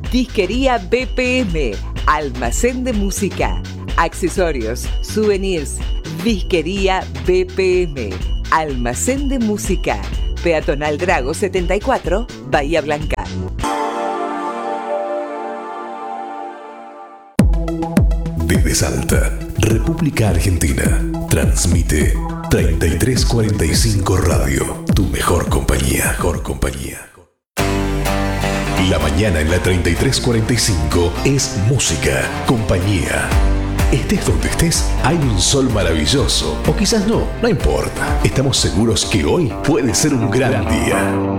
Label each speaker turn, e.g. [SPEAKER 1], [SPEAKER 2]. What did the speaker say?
[SPEAKER 1] Disquería BPM, almacén de música, accesorios, souvenirs. Disquería BPM, almacén de música, Peatonal Drago 74, Bahía Blanca.
[SPEAKER 2] Desde Salta, República Argentina, transmite 3345 Radio, tu mejor compañía. La mañana en la 3345 es música, compañía. Estés donde estés, hay un sol maravilloso. O quizás no importa. Estamos seguros que hoy puede ser un gran día.